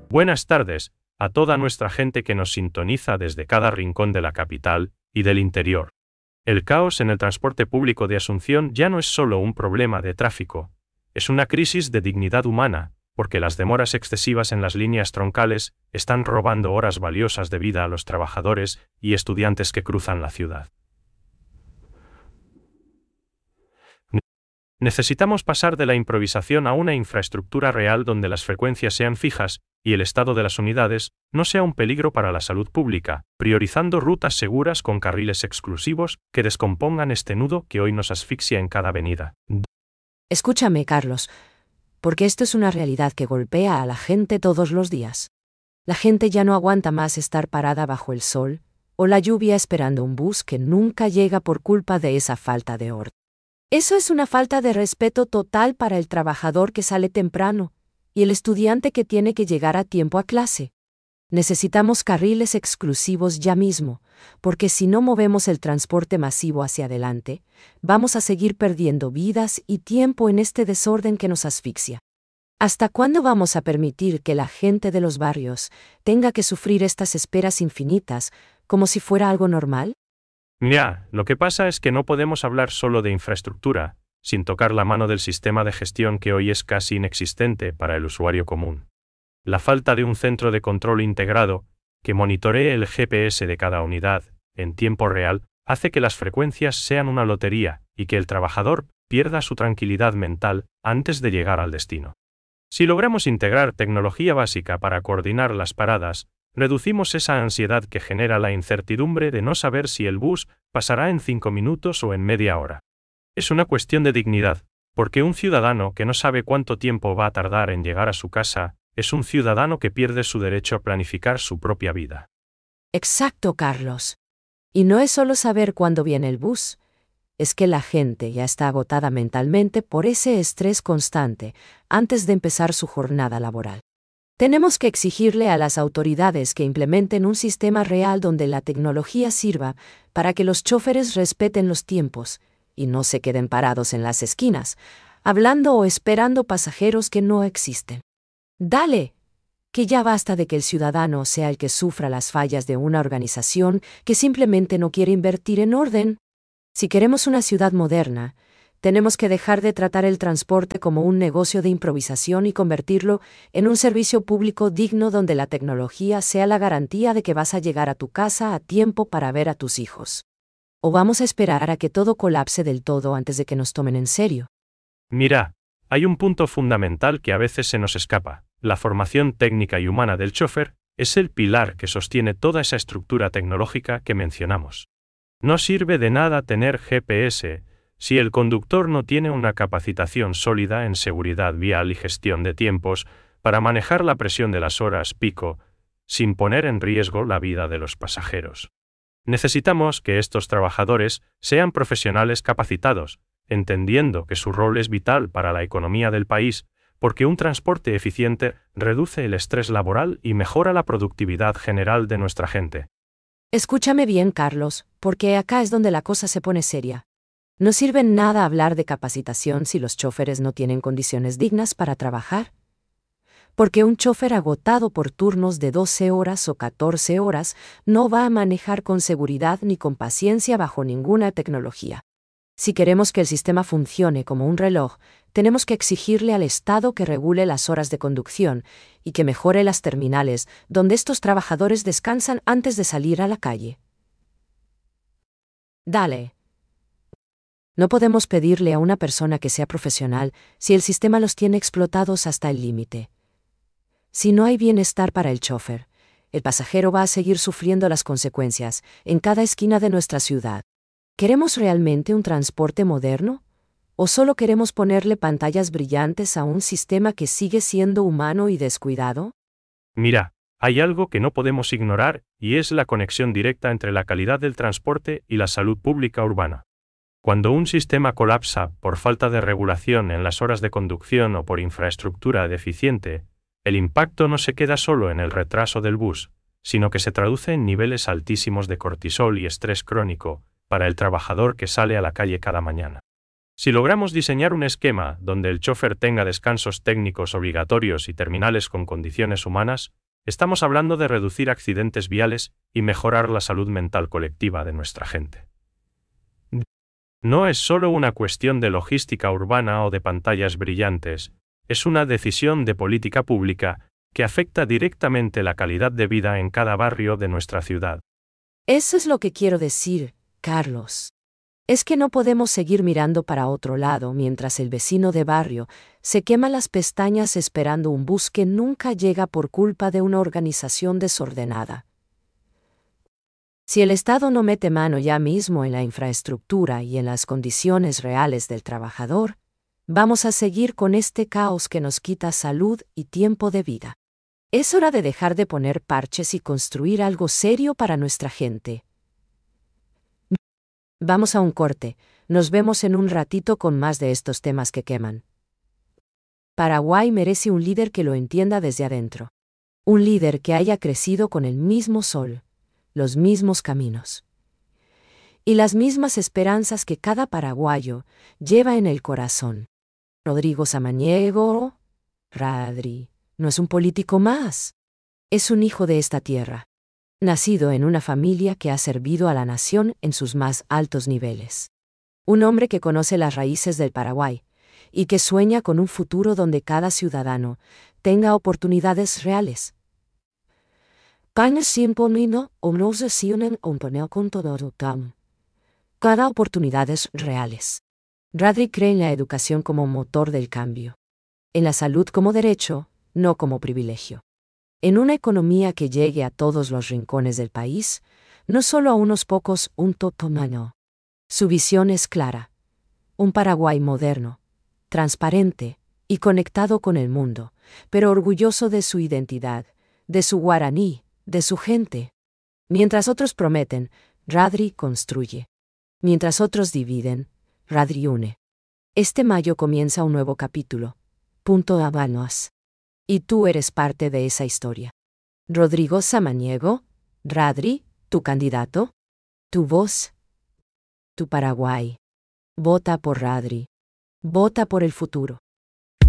Buenas tardes a toda nuestra gente que nos sintoniza desde cada rincón de la capital y del interior. El caos en el transporte público de Asunción ya no es solo un problema de tráfico, es una crisis de dignidad humana, porque las demoras excesivas en las líneas troncales están robando horas valiosas de vida a los trabajadores y estudiantes que cruzan la ciudad. Necesitamos pasar de la improvisación a una infraestructura real donde las frecuencias sean fijas y el estado de las unidades no sea un peligro para la salud pública, priorizando rutas seguras con carriles exclusivos que descompongan este nudo que hoy nos asfixia en cada avenida. Escúchame, Carlos, porque esto es una realidad que golpea a la gente todos los días. La gente ya no aguanta más estar parada bajo el sol o la lluvia esperando un bus que nunca llega por culpa de esa falta de orden. Eso es una falta de respeto total para el trabajador que sale temprano y el estudiante que tiene que llegar a tiempo a clase. Necesitamos carriles exclusivos ya mismo, porque si no movemos el transporte masivo hacia adelante, vamos a seguir perdiendo vidas y tiempo en este desorden que nos asfixia. ¿Hasta cuándo vamos a permitir que la gente de los barrios tenga que sufrir estas esperas infinitas como si fuera algo normal? Ya, lo que pasa es que no podemos hablar solo de infraestructura, sin tocar la mano del sistema de gestión que hoy es casi inexistente para el usuario común. La falta de un centro de control integrado, que monitoree el GPS de cada unidad, en tiempo real, hace que las frecuencias sean una lotería y que el trabajador pierda su tranquilidad mental antes de llegar al destino. Si logramos integrar tecnología básica para coordinar las paradas, reducimos esa ansiedad que genera la incertidumbre de no saber si el bus pasará en 5 minutos o en media hora. Es una cuestión de dignidad, porque un ciudadano que no sabe cuánto tiempo va a tardar en llegar a su casa es un ciudadano que pierde su derecho a planificar su propia vida. Exacto, Carlos. Y no es solo saber cuándo viene el bus, es que la gente ya está agotada mentalmente por ese estrés constante antes de empezar su jornada laboral. Tenemos que exigirle a las autoridades que implementen un sistema real donde la tecnología sirva para que los choferes respeten los tiempos y no se queden parados en las esquinas, hablando o esperando pasajeros que no existen. Dale, que ya basta de que el ciudadano sea el que sufra las fallas de una organización que simplemente no quiere invertir en orden. Si queremos una ciudad moderna, tenemos que dejar de tratar el transporte como un negocio de improvisación y convertirlo en un servicio público digno donde la tecnología sea la garantía de que vas a llegar a tu casa a tiempo para ver a tus hijos. ¿O vamos a esperar a que todo colapse del todo antes de que nos tomen en serio? Mira, hay un punto fundamental que a veces se nos escapa. La formación técnica y humana del chofer es el pilar que sostiene toda esa estructura tecnológica que mencionamos. No sirve de nada tener GPS si el conductor no tiene una capacitación sólida en seguridad vial y gestión de tiempos para manejar la presión de las horas pico, sin poner en riesgo la vida de los pasajeros. Necesitamos que estos trabajadores sean profesionales capacitados, entendiendo que su rol es vital para la economía del país, porque un transporte eficiente reduce el estrés laboral y mejora la productividad general de nuestra gente. Escúchame bien, Carlos, porque acá es donde la cosa se pone seria. No sirve en nada hablar de capacitación si los choferes no tienen condiciones dignas para trabajar. Porque un chofer agotado por turnos de 12 horas o 14 horas no va a manejar con seguridad ni con paciencia bajo ninguna tecnología. Si queremos que el sistema funcione como un reloj, tenemos que exigirle al Estado que regule las horas de conducción y que mejore las terminales donde estos trabajadores descansan antes de salir a la calle. Dale. No podemos pedirle a una persona que sea profesional si el sistema los tiene explotados hasta el límite. Si no hay bienestar para el chofer, el pasajero va a seguir sufriendo las consecuencias en cada esquina de nuestra ciudad. ¿Queremos realmente un transporte moderno? ¿O solo queremos ponerle pantallas brillantes a un sistema que sigue siendo humano y descuidado? Mira, hay algo que no podemos ignorar y es la conexión directa entre la calidad del transporte y la salud pública urbana. Cuando un sistema colapsa por falta de regulación en las horas de conducción o por infraestructura deficiente, el impacto no se queda solo en el retraso del bus, sino que se traduce en niveles altísimos de cortisol y estrés crónico para el trabajador que sale a la calle cada mañana. Si logramos diseñar un esquema donde el chofer tenga descansos técnicos obligatorios y terminales con condiciones humanas, Estamos hablando de reducir accidentes viales y mejorar la salud mental colectiva de nuestra gente. No es solo una cuestión de logística urbana o de pantallas brillantes, es una decisión de política pública que afecta directamente la calidad de vida en cada barrio de nuestra ciudad. Eso es lo que quiero decir, Carlos. Es que no podemos seguir mirando para otro lado mientras el vecino de barrio se quema las pestañas esperando un bus que nunca llega por culpa de una organización desordenada. Si el Estado no mete mano ya mismo en la infraestructura y en las condiciones reales del trabajador, vamos a seguir con este caos que nos quita salud y tiempo de vida. Es hora de dejar de poner parches y construir algo serio para nuestra gente. Vamos a un corte, nos vemos en un ratito con más de estos temas que queman. Paraguay merece un líder que lo entienda desde adentro. Un líder que haya crecido con el mismo sol, los mismos caminos y las mismas esperanzas que cada paraguayo lleva en el corazón. Rodrigo Samaniego, Radri, no es un político más. Es un hijo de esta tierra, nacido en una familia que ha servido a la nación en sus más altos niveles. Un hombre que conoce las raíces del Paraguay y que sueña con un futuro donde cada ciudadano tenga oportunidades reales. Cada oportunidades reales. Radri cree en la educación como motor del cambio. En la salud como derecho, no como privilegio. En una economía que llegue a todos los rincones del país, no solo a unos pocos, un totomano. Su visión es clara. Un Paraguay moderno, transparente y conectado con el mundo, pero orgulloso de su identidad, de su guaraní, de su gente. Mientras otros prometen, Radri construye. Mientras otros dividen, Radri une. Este mayo comienza un nuevo capítulo. Punto Habanos. Y tú eres parte de esa historia. Rodrigo Samaniego, Radri, tu candidato, tu voz, tu Paraguay. Vota por Radri. Vota por el futuro.